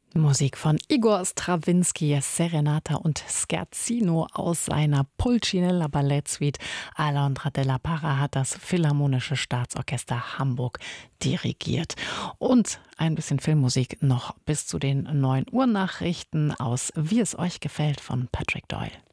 Musik von Igor Strawinski, Serenata und Scherzino aus seiner Pulcinella Ballettsuite. Alondra Della Parra hat das Philharmonische Staatsorchester Hamburg dirigiert. Und ein bisschen Filmmusik noch bis zu den 9 Uhr Nachrichten aus Wie es euch gefällt von Patrick Doyle.